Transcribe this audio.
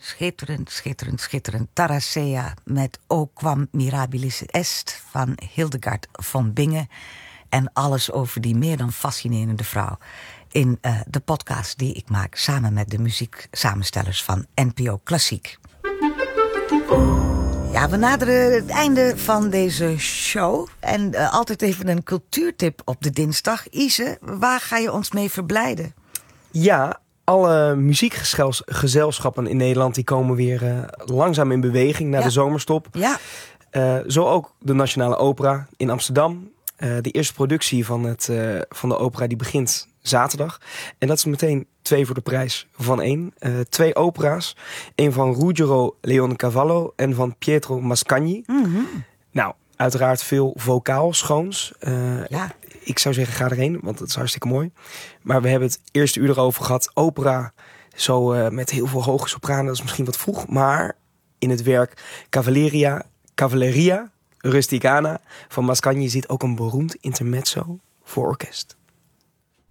Schitterend, schitterend, schitterend. Tarasea met O quam mirabilis est van Hildegard von Bingen. En alles over die meer dan fascinerende vrouw. In de podcast die ik maak samen met de muzieksamenstellers van NPO Klassiek. Ja, we naderen het einde van deze show. En altijd even een cultuurtip op de dinsdag. Ise, waar ga je ons mee verblijden? Ja, alle muziekgezelschappen in Nederland die komen weer langzaam in beweging na de zomerstop. Ja. Zo ook de Nationale Opera in Amsterdam. De eerste productie van de opera die begint zaterdag. En dat is meteen 2 voor de prijs van 1. 2 opera's. Een van Ruggero Leoncavallo en van Pietro Mascagni. Mm-hmm. Nou, uiteraard veel vocaal schoons. Ik zou zeggen, ga erheen, want het is hartstikke mooi. Maar we hebben het eerste uur erover gehad. Opera, zo met heel veel hoge sopranen, dat is misschien wat vroeg. Maar in het werk Cavalleria Rusticana van Mascagni zit ook een beroemd intermezzo voor orkest.